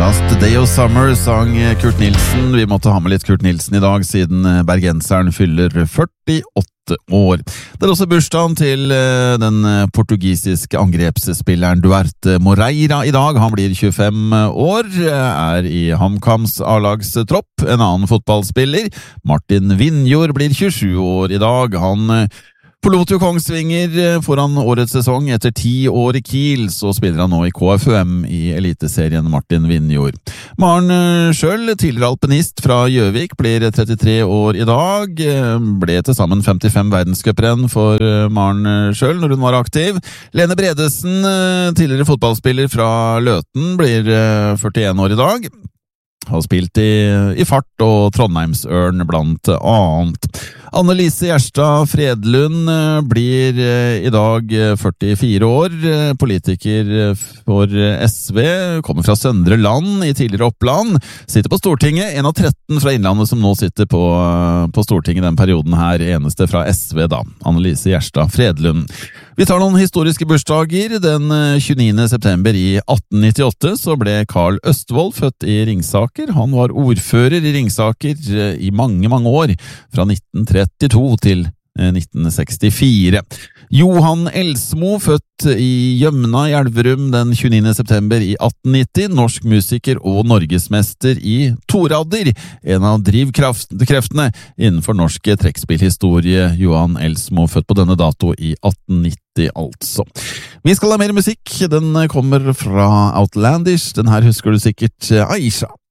Last Day of Summer sang Kurt Nilsen. Vi måtte ha med litt Kurt Nilsen i dag, siden bergenseren fyller 48 år. Det også bursdagen til den portugisiske angrepsspilleren Duarte Moreira i dag. Han blir 25 år, er i HamKams A-lagstropp. En annen fotballspiller, Martin Vinjord, blir 27 år i dag. Han forlot jo Kongsvinger foran årets sesong. Etter 10 år i Kiel så spiller han nå i KFUM i eliteserien, Martin Vinjord. Maren Schjøll, tidligere alpinist fra Gjøvik, blir 33 år i dag. Ble til sammen 55 verdenscuprenn for Maren Schjøll når hun var aktiv. Lene Bredesen, tidligere fotballspiller fra Løten, blir 41 år i dag. Har spilt i Fart og Trondheimsørn blant annet. Anne-Lise Gjerstad Fredlund blir i dag 44 år, politiker for SV, kommer fra Søndre Land i tidligere Oppland, sitter på Stortinget, en av 13 fra Innlandet som nå sitter på Stortinget den perioden her, eneste fra SV da, Anne-Lise Gjerstad Fredlund. Vi tar noen historiske bursdager. Den 29. september i 1898 så ble Karl Østvold født i Ringsaker. Han var ordfører i Ringsaker i mange, mange år, fra 1932 til 1964. Johan Elsmo, født i Gjømna i Elverum den 29. september i 1890, norsk musiker og norgesmester i toradder, en av drivkreftene innenfor norsk trekkspillhistorie. Johan Elsmo, født på denne dato i 1890 altså. Vi skal ha mer musikk, den kommer fra Outlandish, den her husker du sikkert, Aisha.